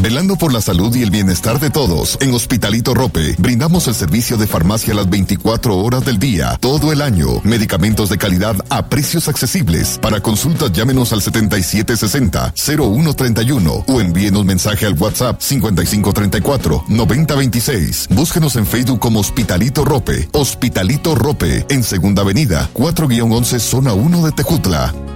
Velando por la salud y el bienestar de todos, en Hospitalito Rope brindamos el servicio de farmacia las 24 horas del día, todo el año. Medicamentos de calidad a precios accesibles. Para consultas llámenos al 7760-0131 o envíenos mensaje al WhatsApp 5534-9026. Búsquenos en Facebook como Hospitalito Rope. Hospitalito Rope, en Segunda Avenida, 4-11, Zona 1 de Tejutla.